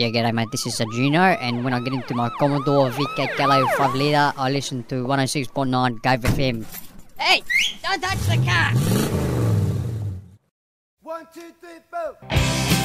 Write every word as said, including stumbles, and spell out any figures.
Yeah, g'day mate, this is Juno, and when I get into my Commodore V K Gallo five litre, I listen to one oh six point nine Gove F M. Hey, don't touch the car! One, two, three, four.